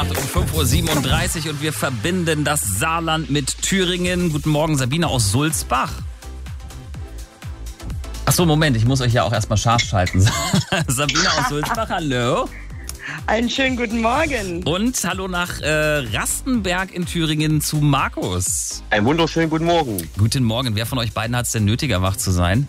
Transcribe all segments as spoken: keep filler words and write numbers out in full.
Start um fünf Uhr siebenunddreißig und wir verbinden das Saarland mit Thüringen. Guten Morgen, Sabine aus Sulzbach. Achso, Moment, ich muss euch ja auch erstmal scharf schalten. Sabine aus Sulzbach, hallo. Einen schönen guten Morgen. Und hallo nach äh, Rastenberg in Thüringen zu Markus. Einen wunderschönen guten Morgen. Guten Morgen. Wer von euch beiden hat es denn nötiger, wach zu sein?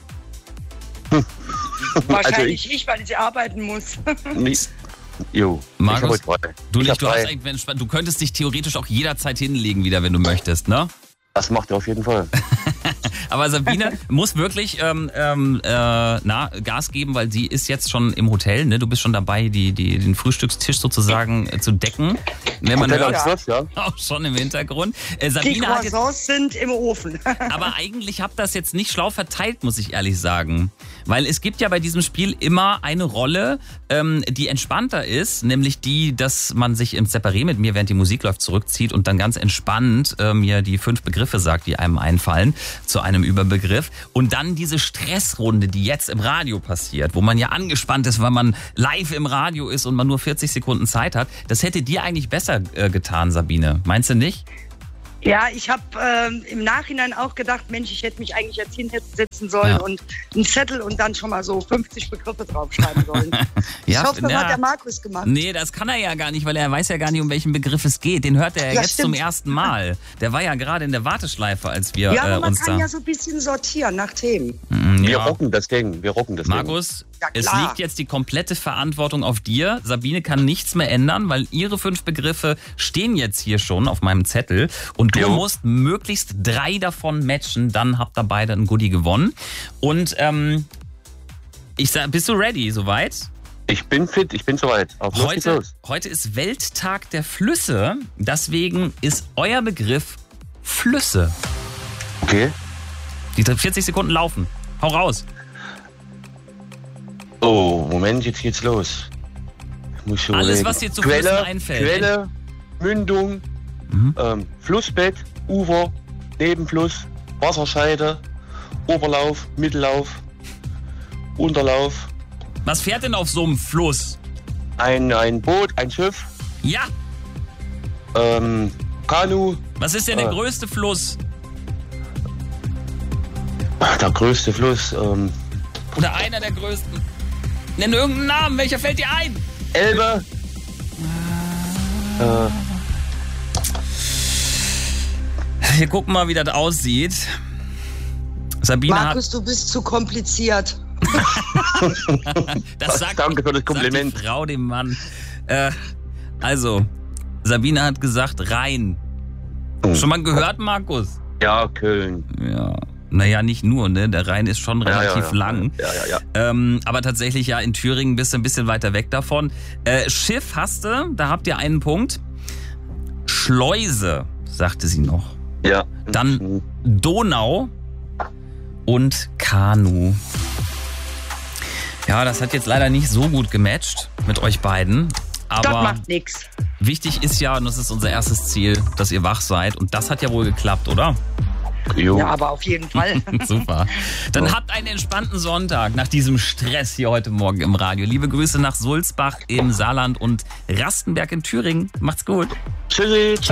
Wahrscheinlich Also ich, ich, weil ich arbeiten muss. Nicht. Jo, Markus, ich hab heute du, ich nicht, hab du, hast frei. eigentlich, wenn- du könntest dich theoretisch auch jederzeit hinlegen wieder, wenn du möchtest, ne? Das macht er auf jeden Fall. Aber Sabine muss wirklich ähm, ähm, äh, na, Gas geben, weil sie ist jetzt schon im Hotel, ne? Du bist schon dabei, die, die, den Frühstückstisch sozusagen äh, zu decken. Wenn man Hotel hört, am Schloss, ja? auch schon im Hintergrund. Äh, Die Sabine hat jetzt, Croissants sind im Ofen. aber eigentlich habt das jetzt nicht schlau verteilt, muss ich ehrlich sagen. Weil es gibt ja bei diesem Spiel immer eine Rolle, ähm, die entspannter ist, nämlich die, dass man sich im Separé mit mir, während die Musik läuft, zurückzieht und dann ganz entspannt äh, mir die fünf Begriffe sagt, die einem einfallen, zu einem Überbegriff. Und dann diese Stressrunde, die jetzt im Radio passiert, wo man ja angespannt ist, weil man live im Radio ist und man nur vierzig Sekunden Zeit hat, das hätte dir eigentlich besser äh, getan, Sabine. Meinst du nicht? Ja, ich habe ähm, im Nachhinein auch gedacht, Mensch, ich hätte mich eigentlich jetzt hinsetzen sollen Ja. und einen Zettel und dann schon mal so fünfzig Begriffe draufschreiben sollen. Ja, ich hoffe, das ja. hat der Markus gemacht. Nee, das kann er ja gar nicht, weil er weiß ja gar nicht, um welchen Begriff es geht. Den hört er ja Ja, jetzt stimmt. zum ersten Mal. Der war ja gerade in der Warteschleife, als wir Ja, aber äh, man uns kann da... ja so ein bisschen sortieren nach Themen. Mm, Wir ja. rocken das Ding, wir rocken das Markus, Ja, es klar. liegt jetzt die komplette Verantwortung auf dir. Sabine kann nichts mehr ändern, weil ihre fünf Begriffe stehen jetzt hier schon auf meinem Zettel. Und du Jo. musst möglichst drei davon matchen, dann habt ihr beide ein Goodie gewonnen. Und ähm, ich sag, bist du ready soweit? Ding. Ich bin fit, ich bin soweit. Auf los geht's Heute, los. heute ist Welttag der Flüsse, deswegen ist euer Begriff Flüsse. Okay. Die vierzig Sekunden laufen. Hau raus. Oh, Moment, jetzt geht's los. Ich muss schon Alles, überlegen. was dir zu Quelle, Flüssen einfällt. Quelle, Mündung, Mhm. ähm, Flussbett, Ufer, Nebenfluss, Wasserscheide, Oberlauf, Mittellauf, Unterlauf, Was fährt denn auf so einem Fluss? ein, ein Boot, ein Schiff, Ja, ähm, Kanu, was ist denn der Äh. größte Fluss? der größte Fluss, ähm, Oder einer der größten? Nenn irgendeinen Namen, welcher fällt dir ein? Elbe, äh, Wir gucken mal, wie das aussieht. Sabine Markus, du bist zu kompliziert. hat... Das sagt, Danke für das sagt Kompliment. die Frau dem Mann. Äh, also, Sabine hat gesagt Rhein. Schon mal gehört, Markus? ja, Köln. Ja. Naja, nicht nur, ne? Der Rhein ist schon Ja, ja, relativ ja. lang. Ja, ja, ja. Ähm, aber tatsächlich ja in Thüringen bist du ein bisschen weiter weg davon. Äh, Schiff hast du, da habt ihr einen Punkt. Schleuse, sagte sie noch. Ja. Dann Donau und Kanu. Ja, das hat jetzt leider nicht so gut gematcht mit euch beiden. Das Aber macht nichts. wichtig ist ja, und das ist unser erstes Ziel, dass ihr wach seid. Und das hat ja wohl geklappt, oder? Jo. Ja, aber auf jeden Fall. Super. Dann habt einen entspannten Sonntag nach diesem Stress hier heute Morgen im Radio. Liebe Grüße nach Sulzbach im Saarland und Rastenberg in Thüringen. Macht's gut. Tschüssi. Ciao.